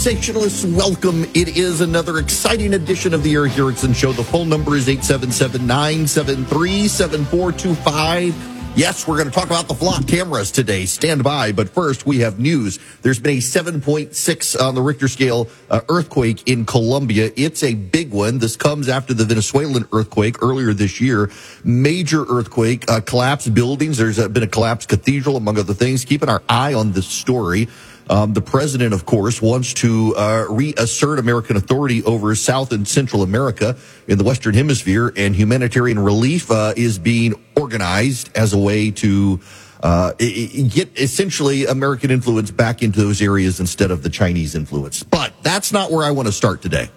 Conversationalists, welcome. It is another exciting edition of the Eric Erickson Show. The phone number is 877-973-7425. Yes, we're going to talk about the flock cameras today. Stand by. But first, we have news. There's been a 7.6 on the Richter scale earthquake in Colombia. It's a big one. This comes after the Venezuelan earthquake earlier this year. Major earthquake, collapsed buildings. There's been a collapsed cathedral, among other things. Keeping our eye on this story. The president, of course, wants to reassert American authority over South and Central America in the Western Hemisphere, and humanitarian relief is being organized as a way to get essentially American influence back into those areas instead of the Chinese influence. But that's not where I want to start today.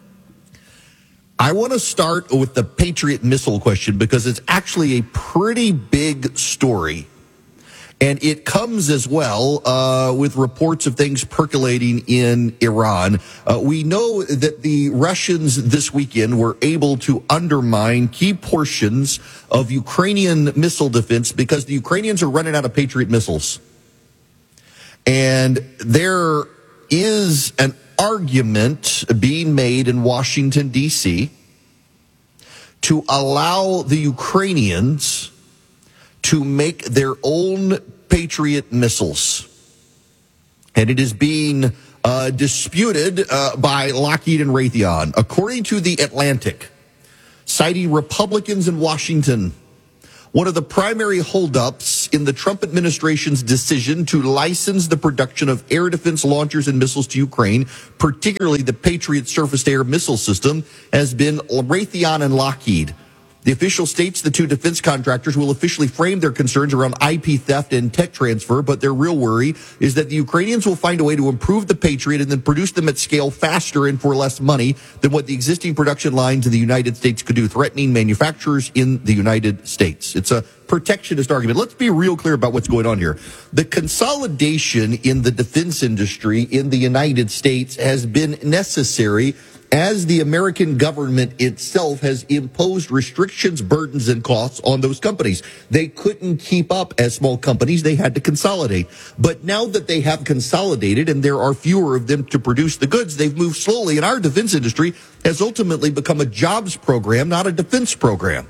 I want to start with the Patriot missile question because it's actually a pretty big story. And it comes as well with reports of things percolating in Iran. We know that the Russians this weekend were able to undermine key portions of Ukrainian missile defense because the Ukrainians are running out of Patriot missiles. And there is an argument being made in Washington, D.C. to allow the Ukrainians to make their own Patriot missiles. And it is being disputed by Lockheed and Raytheon. According to The Atlantic, citing Republicans in Washington, one of the primary holdups in the Trump administration's decision to license the production of air defense launchers and missiles to Ukraine, particularly the Patriot surface-to-air missile system, has been Raytheon and Lockheed. The official states the two defense contractors will officially frame their concerns around IP theft and tech transfer, but their real worry is that the Ukrainians will find a way to improve the Patriot and then produce them at scale faster and for less money than what the existing production lines in the United States could do, threatening manufacturers in the United States. It's a protectionist argument. Let's be real clear about what's going on here. The consolidation in the defense industry in the United States has been necessary as the American government itself has imposed restrictions, burdens, and costs on those companies. They couldn't keep up as small companies. They had to consolidate. But now that they have consolidated and there are fewer of them to produce the goods, they've moved slowly. And our defense industry has ultimately become a jobs program, not a defense program.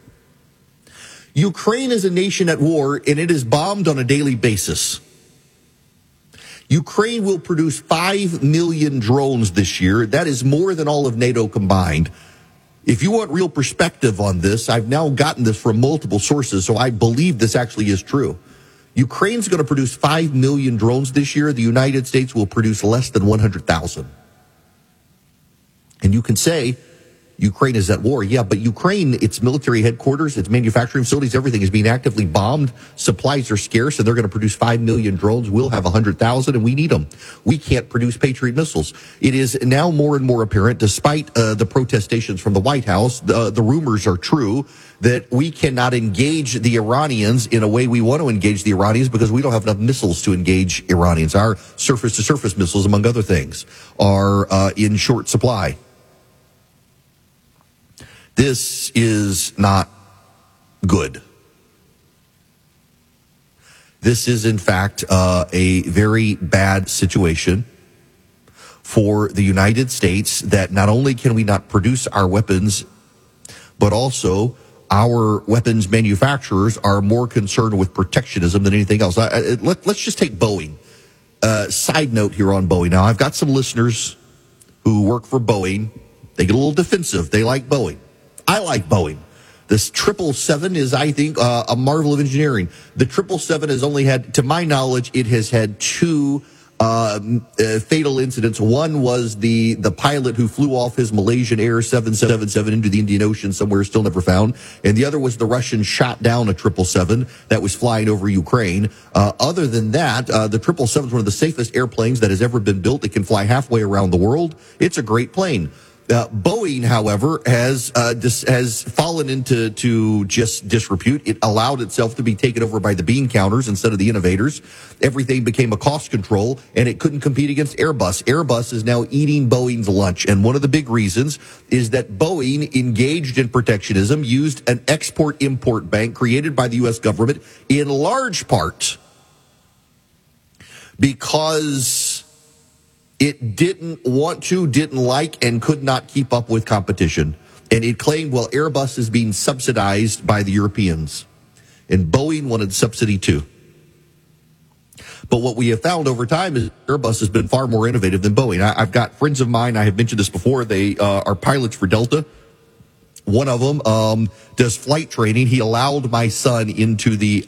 Ukraine is a nation at war, and it is bombed on a daily basis. Ukraine will produce 5 million drones this year. That is more than all of NATO combined. If you want real perspective on this, I've now gotten this from multiple sources, so I believe this actually is true. Ukraine's going to produce 5 million drones this year. The United States will produce less than 100,000. And you can say, Ukraine is at war. Yeah, but Ukraine, its military headquarters, its manufacturing facilities, everything is being actively bombed. Supplies are scarce, and they're going to produce 5 million drones. We'll have 100,000, and we need them. We can't produce Patriot missiles. It is now more and more apparent, despite the protestations from the White House, the rumors are true, that we cannot engage the Iranians in a way we want to engage the Iranians because we don't have enough missiles to engage Iranians. Our surface-to-surface missiles, among other things, are in short supply. This is not good. This is, in fact, a very bad situation for the United States, that not only can we not produce our weapons, but also our weapons manufacturers are more concerned with protectionism than anything else. Let's just take Boeing. Side note here on Boeing. Now, I've got some listeners who work for Boeing. They get a little defensive. They like Boeing. I like Boeing. This 777 is, I think, a marvel of engineering. The 777 has only had, to my knowledge, it has had two fatal incidents. One was the pilot who flew off his Malaysian Air 777 into the Indian Ocean somewhere, still never found. And the other was the Russians shot down a 777 that was flying over Ukraine. Other than that, the 777 is one of the safest airplanes that has ever been built. It can fly halfway around the world. It's a great plane. Boeing, however, has fallen into just disrepute. It allowed itself to be taken over by the bean counters instead of the innovators. Everything became a cost control, and it couldn't compete against Airbus. Airbus is now eating Boeing's lunch, and one of the big reasons is that Boeing engaged in protectionism, used an export-import bank created by the U.S. government in large part because It didn't want to, didn't like, and could not keep up with competition. And it claimed, well, Airbus is being subsidized by the Europeans. And Boeing wanted subsidy too. But what we have found over time is Airbus has been far more innovative than Boeing. I've got friends of mine, I have mentioned this before, they are pilots for Delta. One of them does flight training. He allowed my son into the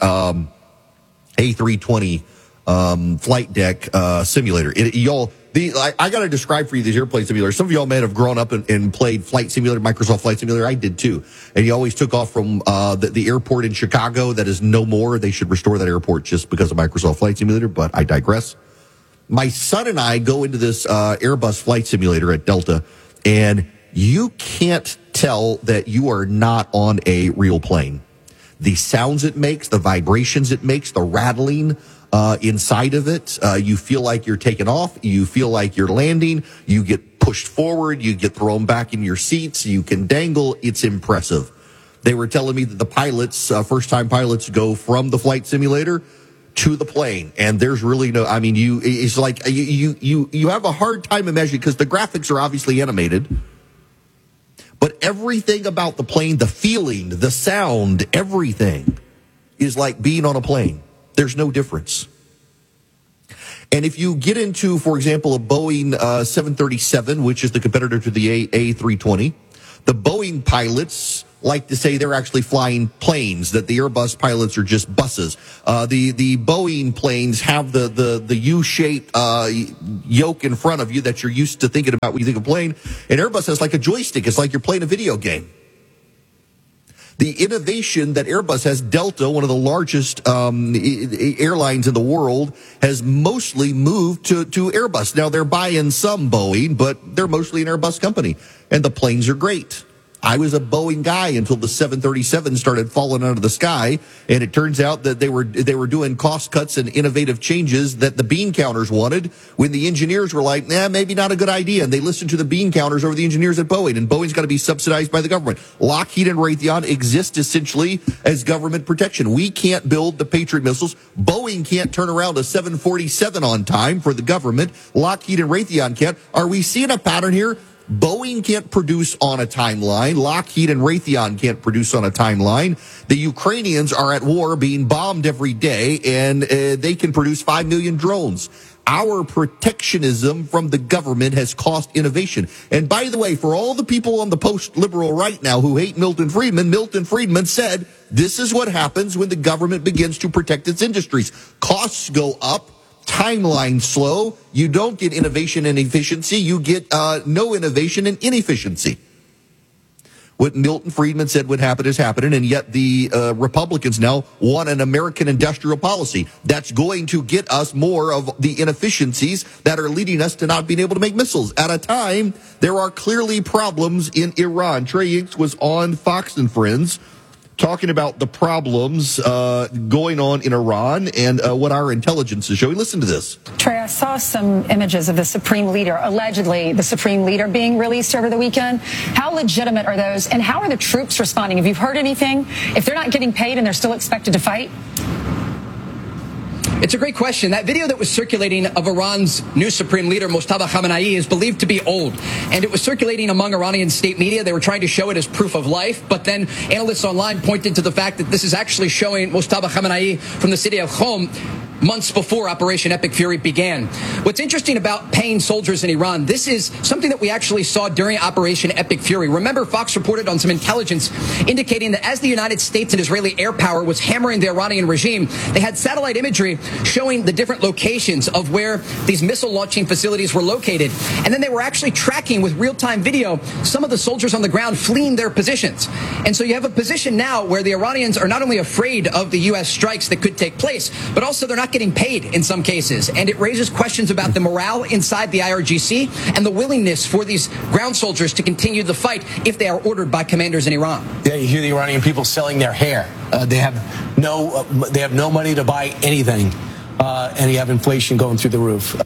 A320 flight deck simulator. I got to describe for you these airplane simulators. Some of y'all may have grown up and played Flight Simulator, Microsoft Flight Simulator. I did too. And you always took off from the airport in Chicago that is no more. They should restore that airport just because of Microsoft Flight Simulator, but I digress. My son and I go into this Airbus Flight Simulator at Delta, and you can't tell that you are not on a real plane. The sounds it makes, the vibrations it makes, the rattling inside of it, you feel like you're taking off, you feel like you're landing, you get pushed forward, you get thrown back in your seats, you can dangle. It's impressive. They were telling me that the pilots, first-time pilots, go from the flight simulator to the plane, and there's really no, I mean, it's like you have a hard time imagining, because the graphics are obviously animated, but everything about the plane, the feeling, the sound, everything is like being on a plane. There's no difference. And if you get into, for example, a Boeing 737, which is the competitor to the A320, the Boeing pilots like to say they're actually flying planes, that the Airbus pilots are just buses. The Boeing planes have the U-shaped yoke in front of you that you're used to thinking about when you think of plane. And Airbus has like a joystick. It's like you're playing a video game. The innovation that Airbus has, Delta, one of the largest airlines in the world, has mostly moved to Airbus. Now, they're buying some Boeing, but they're mostly an Airbus company. And the planes are great. I was a Boeing guy until the 737 started falling out of the sky, and it turns out that they were doing cost cuts and innovative changes that the bean counters wanted, when the engineers were like, maybe not a good idea, and they listened to the bean counters over the engineers at Boeing, and Boeing's got to be subsidized by the government. Lockheed and Raytheon exist essentially as government protection. We can't build the Patriot missiles. Boeing can't turn around a 747 on time for the government. Lockheed and Raytheon can't. Are we seeing a pattern here? Boeing can't produce on a timeline. Lockheed and Raytheon can't produce on a timeline. The Ukrainians are at war, being bombed every day, and they can produce 5 million drones. Our protectionism from the government has cost innovation. And by the way, for all the people on the post-liberal right now who hate Milton Friedman said, this is what happens when the government begins to protect its industries. Costs go up. Timeline slow, you don't get innovation and efficiency, you get no innovation and inefficiency. What Milton Friedman said would happen is happening, and yet the Republicans now want an American industrial policy that's going to get us more of the inefficiencies that are leading us to not being able to make missiles. At a time, there are clearly problems in Iran. Trey Inks was on Fox and Friends talking about the problems going on in Iran and what our intelligence is showing. Listen to this. Trey, I saw some images of the Supreme Leader, allegedly the Supreme Leader, being released over the weekend. How legitimate are those, and how are the troops responding? Have you heard anything? If they're not getting paid and they're still expected to fight? It's a great question. That video that was circulating of Iran's new supreme leader, Mojtaba Khamenei, is believed to be old. And it was circulating among Iranian state media. They were trying to show it as proof of life. But then analysts online pointed to the fact that this is actually showing Mojtaba Khamenei from the city of Qom months before Operation Epic Fury began. What's interesting about paying soldiers in Iran, this is something that we actually saw during Operation Epic Fury. Remember, Fox reported on some intelligence indicating that as the United States and Israeli air power was hammering the Iranian regime, they had satellite imagery showing the different locations of where these missile launching facilities were located. And then they were actually tracking with real-time video some of the soldiers on the ground fleeing their positions. And so you have a position now where the Iranians are not only afraid of the U.S. strikes that could take place, but also they're not getting paid in some cases. And it raises questions about the morale inside the IRGC and the willingness for these ground soldiers to continue the fight if they are ordered by commanders in Iran. Yeah, you hear the Iranian people selling their hair. They have no money to buy anything, and you have inflation going through the roof.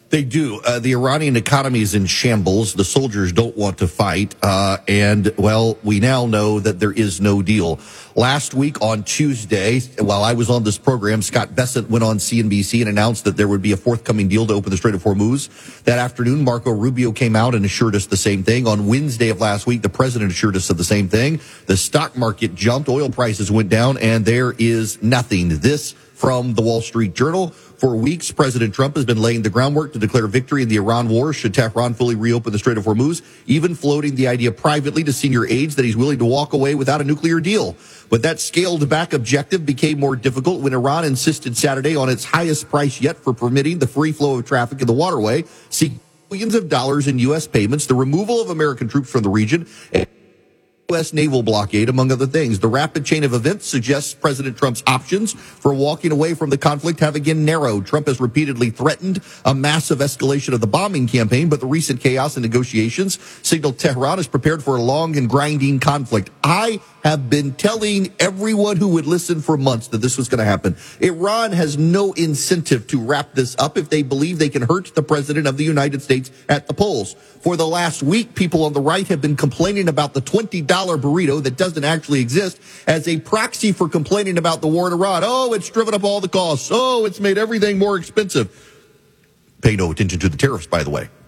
They do. The Iranian economy is in shambles. The soldiers don't want to fight. And, well, we now know that there is no deal. Last week on Tuesday, while I was on this program, Scott Bessent went on CNBC and announced that there would be a forthcoming deal to open the Strait of Hormuz. That afternoon, Marco Rubio came out and assured us the same thing. On Wednesday of last week, the president assured us of the same thing. The stock market jumped, oil prices went down, and there is nothing. This from the Wall Street Journal. For weeks, President Trump has been laying the groundwork to declare victory in the Iran war should Tehran fully reopen the Strait of Hormuz, even floating the idea privately to senior aides that he's willing to walk away without a nuclear deal. But that scaled-back objective became more difficult when Iran insisted Saturday on its highest price yet for permitting the free flow of traffic in the waterway, seeking billions of dollars in U.S. payments, the removal of American troops from the region, and U.S. naval blockade, among other things. The rapid chain of events suggests President Trump's options for walking away from the conflict have again narrowed. Trump has repeatedly threatened a massive escalation of the bombing campaign, but the recent chaos and negotiations signal Tehran is prepared for a long and grinding conflict. I have been telling everyone who would listen for months that this was going to happen. Iran has no incentive to wrap this up if they believe they can hurt the president of the United States at the polls. For the last week, people on the right have been complaining about the $20 burrito that doesn't actually exist as a proxy for complaining about the war in Iran. Oh, it's driven up all the costs. Oh, it's made everything more expensive. Pay no attention to the tariffs, by the way.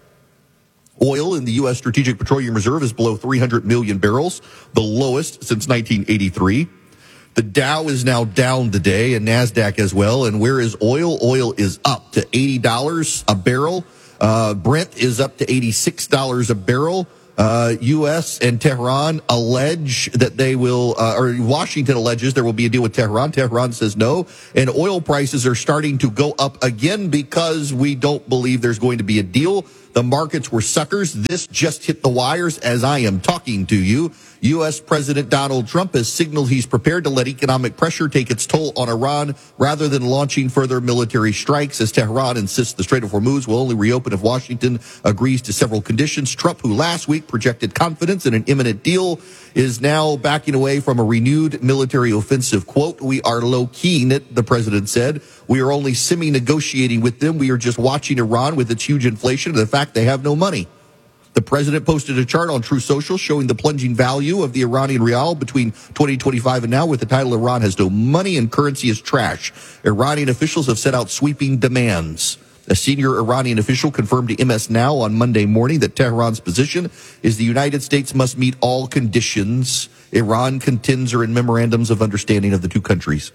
Oil in the U.S. Strategic Petroleum Reserve is below 300 million barrels, the lowest since 1983. The Dow is now down today, and NASDAQ as well. And where is oil? Oil is up to $80 a barrel. Brent is up to $86 a barrel. U.S. and Tehran allege that they will, or Washington alleges there will be a deal with Tehran. Tehran says no. And oil prices are starting to go up again because we don't believe there's going to be a deal. The markets were suckers. This just hit the wires as I am talking to you. U.S. President Donald Trump has signaled he's prepared to let economic pressure take its toll on Iran rather than launching further military strikes as Tehran insists the Strait of Hormuz will only reopen if Washington agrees to several conditions. Trump, who last week projected confidence in an imminent deal, is now backing away from a renewed military offensive. Quote, "We are low-keying it," the president said. "We are only semi-negotiating with them. We are just watching Iran with its huge inflation and the fact they have no money." The president posted a chart on True Social showing the plunging value of the Iranian rial between 2025 and now with the title "Iran has no money and currency is trash." Iranian officials have set out sweeping demands. A senior Iranian official confirmed to MS Now on Monday morning that Tehran's position is the United States must meet all conditions Iran contends are in memorandums of understanding of the two countries.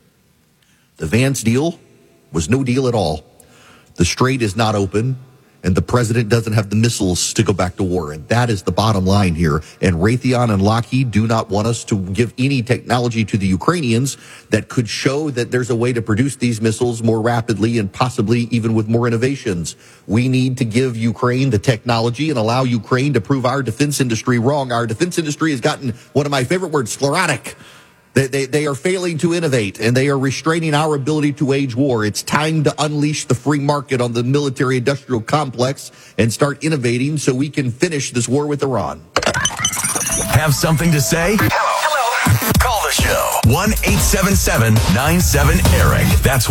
The Vance deal was no deal at all. The strait is not open, and the president doesn't have the missiles to go back to war. And that is the bottom line here. And Raytheon and Lockheed do not want us to give any technology to the Ukrainians that could show that there's a way to produce these missiles more rapidly and possibly even with more innovations. We need to give Ukraine the technology and allow Ukraine to prove our defense industry wrong. Our defense industry has gotten one of my favorite words, sclerotic. They are failing to innovate, and they are restraining our ability to wage war. It's time to unleash the free market on the military-industrial complex and start innovating so we can finish this war with Iran. Have something to say? Hello. Call the show. 1-877-97-ERIC. That's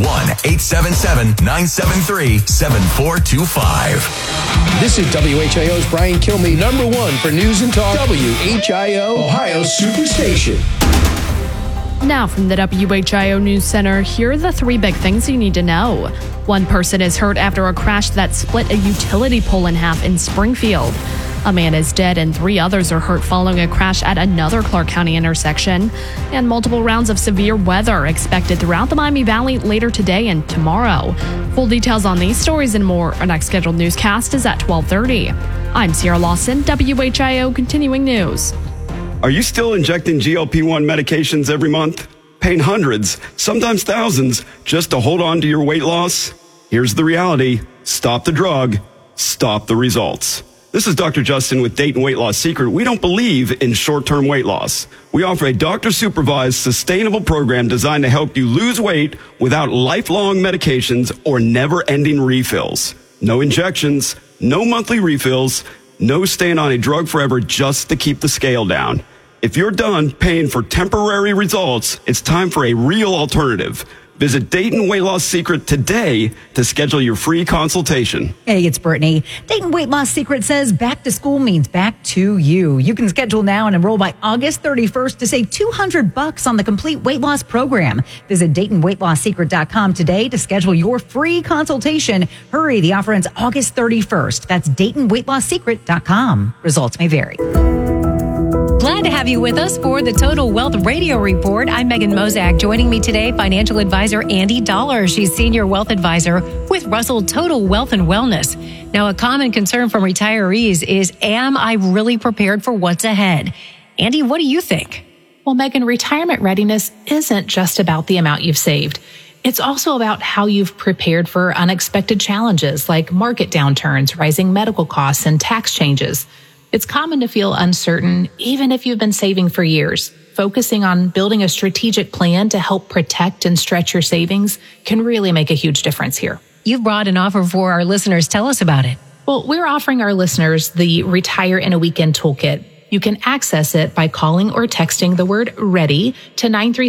1-877-973-7425. This is WHIO's Brian Kilmeade, number one for news and talk. WHIO, Ohio's Superstation. Now from the WHIO News Center, here are the three big things you need to know. One person is hurt after a crash that split a utility pole in half in Springfield. A man is dead and 3 others are hurt following a crash at another Clark County intersection. And multiple rounds of severe weather expected throughout the Miami Valley later today and tomorrow. Full details on these stories and more. Our next scheduled newscast is at 12:30. I'm Sierra Lawson, WHIO Continuing News. Are you still injecting GLP-1 medications every month? Paying hundreds, sometimes thousands, just to hold on to your weight loss? Here's the reality. Stop the drug. Stop the results. This is Dr. Justin with Dayton Weight Loss Secret. We don't believe in short-term weight loss. We offer a doctor-supervised, sustainable program designed to help you lose weight without lifelong medications or never-ending refills. No injections, no monthly refills, no staying on a drug forever just to keep the scale down. If you're done paying for temporary results, it's time for a real alternative. Visit Dayton Weight Loss Secret today to schedule your free consultation. Hey, it's Brittany. Dayton Weight Loss Secret says back to school means back to you. You can schedule now and enroll by August 31st to save $200 on the complete weight loss program. Visit DaytonWeightLossSecret.com today to schedule your free consultation. Hurry, the offer ends August 31st. That's DaytonWeightLossSecret.com. Results may vary. Glad to have you with us for the Total Wealth Radio Report. I'm Megan Mozak. Joining me today, financial advisor Andy Dollar. She's senior wealth advisor with Russell Total Wealth and Wellness. Now, a common concern from retirees is, am I really prepared for what's ahead? Andy, what do you think? Well, Megan, retirement readiness isn't just about the amount you've saved. It's also about how you've prepared for unexpected challenges like market downturns, rising medical costs, and tax changes. It's common to feel uncertain, even if you've been saving for years. Focusing on building a strategic plan to help protect and stretch your savings can really make a huge difference here. You've brought an offer for our listeners. Tell us about it. Well, we're offering our listeners the Retire in a Weekend Toolkit. You can access it by calling or texting the word READY to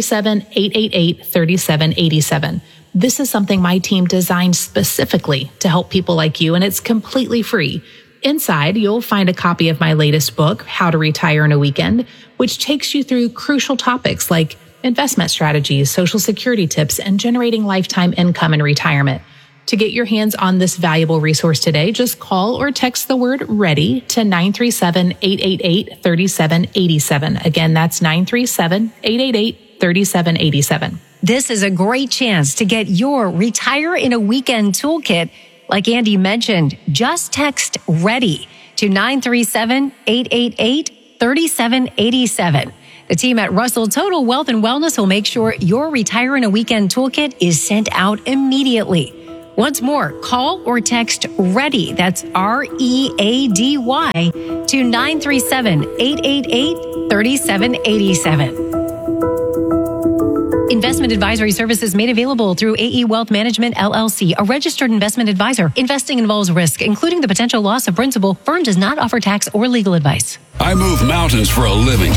937-888-3787. This is something my team designed specifically to help people like you, and it's completely free. Inside, you'll find a copy of my latest book, How to Retire in a Weekend, which takes you through crucial topics like investment strategies, Social Security tips, and generating lifetime income in retirement. To get your hands on this valuable resource today, just call or text the word READY to 937-888-3787. Again, that's 937-888-3787. This is a great chance to get your Retire in a Weekend Toolkit. Like Andy mentioned, just text READY to 937-888-3787. The team at Russell Total Wealth and Wellness will make sure your Retire in a Weekend Toolkit is sent out immediately. Once more, call or text READY, that's READY, to 937-888-3787. Investment advisory services made available through AE Wealth Management, LLC, a registered investment advisor. Investing involves risk, including the potential loss of principal. Firm does not offer tax or legal advice. I move mountains for a living.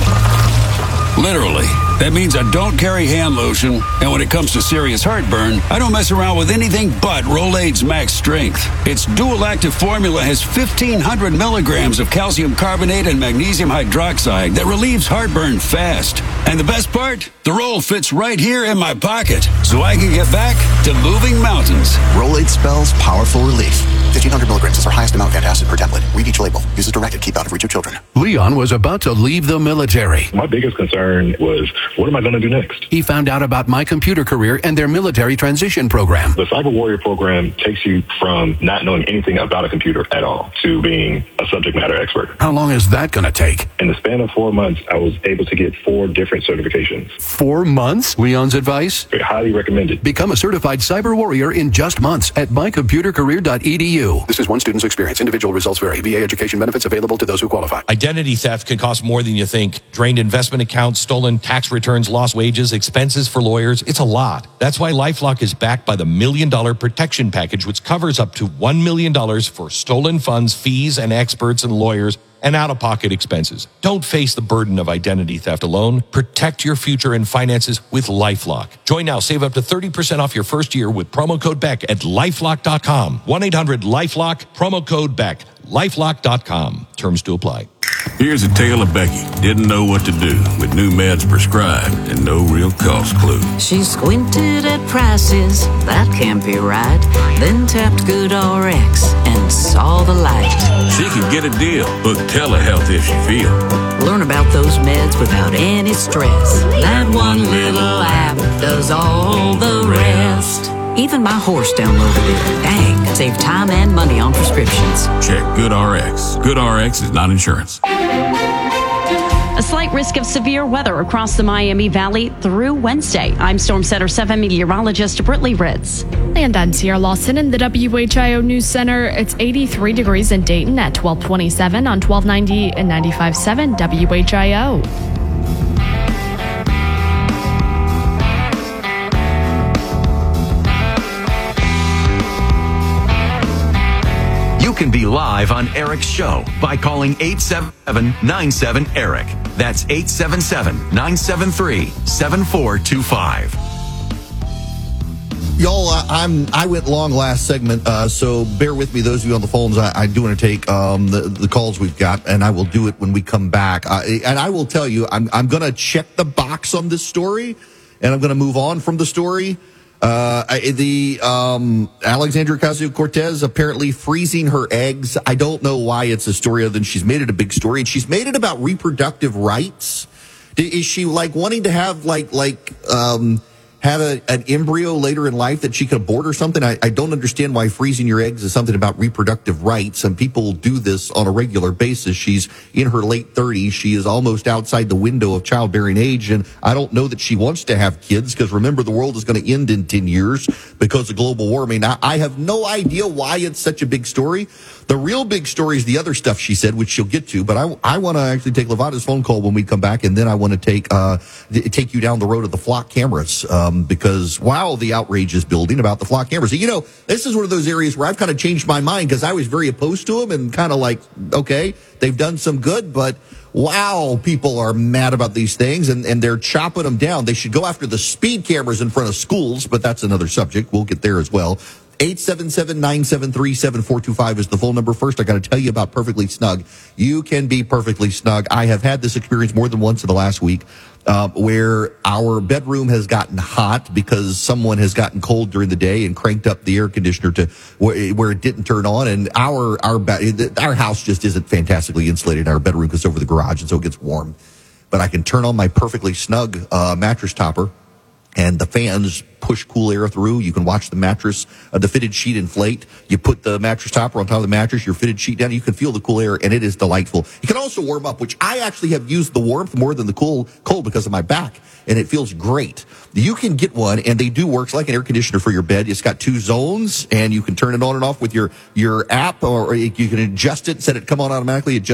Literally. That means I don't carry hand lotion, and when it comes to serious heartburn, I don't mess around with anything but Rolaids Max Strength. Its dual-active formula has 1,500 milligrams of calcium carbonate and magnesium hydroxide that relieves heartburn fast. And the best part? The roll fits right here in my pocket, so I can get back to moving mountains. Rolaids spells powerful relief. 1,500 milligrams is our highest amount of antacid per tablet. Read each label. Use as directed. Keep out of reach of children. Leon was about to leave the military. My biggest concern was, what am I going to do next? He found out about My Computer Career and their military transition program. The Cyber Warrior program takes you from not knowing anything about a computer at all to being a subject matter expert. How long is that going to take? In the span of 4 months, I was able to get 4 different certifications. 4 months? Leon's advice? Very highly recommended. Become a certified cyber warrior in just months at mycomputercareer.edu. This is one student's experience. Individual results vary. VA education benefits available to those who qualify. Identity theft can cost more than you think. Drained investment accounts, stolen tax returns, lost wages, expenses for lawyers. It's a lot. That's why LifeLock is backed by the $1 Million Protection Package, which covers up to $1 million for stolen funds, fees, and experts and lawyers, and out-of-pocket expenses. Don't face the burden of identity theft alone. Protect your future and finances with LifeLock. Join now. Save up to 30% off your first year with promo code BECK at LifeLock.com. 1-800-LifeLock, promo code BECK. LifeLock.com. Terms to apply. Here's a tale of Becky. Didn't know what to do with new meds prescribed and no real cost clue. She squinted at prices, that can't be right. Then tapped GoodRx and saw the light. She could get a deal. Book telehealth if she feel. Learn about those meds without any stress. That one little app does all the rest. Even my horse downloaded it. Dang, save time and money on prescriptions. Check GoodRx. GoodRx is not insurance. A slight risk of severe weather across the Miami Valley through Wednesday. I'm Storm Center 7 meteorologist Brittany Ritz. And I'm Sierra Lawson in the WHIO News Center. It's 83 degrees in Dayton at 1227 on 1290 and 95.7 WHIO. You can be live on Eric's show by calling 877-97-ERIC. That's 877-973-7425. Y'all, I went long last segment, so bear with me. Those of you on the phones, I do want to take the calls we've got, and I will do it when we come back. And I will tell you, I'm going to check the box on this story, and I'm going to move on from the story. Alexandria Ocasio-Cortez apparently freezing her eggs. I don't know why it's a story other than she's made it a big story, and she's made it about reproductive rights. Is she like wanting to have have an embryo later in life that she could abort or something? I don't understand why freezing your eggs is something about reproductive rights, and people do this on a regular basis. She's in her late 30s. She is almost outside the window of childbearing age, and I don't know that she wants to have kids because, remember, the world is going to end in 10 years because of global warming. I have no idea why it's such a big story. The real big story is the other stuff she said, which she'll get to, but I want to actually take Levada's phone call when we come back, and then I want to take you down the road of the flock cameras, because while the outrage is building about the flock cameras, you know, this is one of those areas where I've kind of changed my mind because I was very opposed to them and kind of like, okay, they've done some good, but wow, people are mad about these things, and they're chopping them down. They should go after the speed cameras in front of schools, but that's another subject. We'll get there as well. 877-973-7425 is the phone number. First, I got to tell you about Perfectly Snug. You can be perfectly snug. I have had this experience more than once in the last week, where our bedroom has gotten hot because someone has gotten cold during the day and cranked up the air conditioner to where it didn't turn on. And our house just isn't fantastically insulated in our bedroom because it's over the garage, and so it gets warm. But I can turn on my Perfectly Snug mattress topper, and the fans push cool air through. You can watch the mattress, the fitted sheet inflate. You put the mattress topper on top of the mattress, your fitted sheet down. You can feel the cool air, and it is delightful. You can also warm up, which I actually have used the warmth more than the cold because of my back, and it feels great. You can get one, and they do work. It's like an air conditioner for your bed. It's got 2 zones, and you can turn it on and off with your app, or you can adjust it, set it come on automatically.